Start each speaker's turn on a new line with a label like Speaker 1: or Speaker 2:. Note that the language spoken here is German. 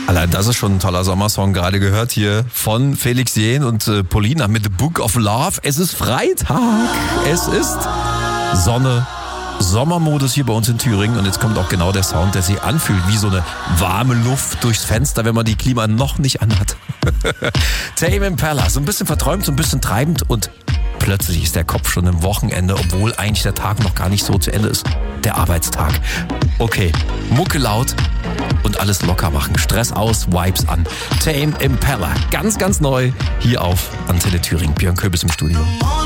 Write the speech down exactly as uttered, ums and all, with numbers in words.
Speaker 1: Allein das ist schon ein toller Sommersong, gerade gehört hier von Felix Jähn und äh, Paulina mit The Book of Love. Es ist Freitag, es ist Sonne, Sommermodus hier bei uns in Thüringen und jetzt kommt auch genau der Sound, der sich anfühlt wie so eine warme Luft durchs Fenster, wenn man die Klima noch nicht anhat. Tame Impala, so ein bisschen verträumt, so ein bisschen treibend und plötzlich ist der Kopf schon im Wochenende, obwohl eigentlich der Tag noch gar nicht so zu Ende ist. Der Arbeitstag. Okay, Mucke laut und alles locker machen. Stress aus, Vibes an. Tame Impala, ganz, ganz neu hier auf Antenne Thüringen. Björn Köbis im Studio.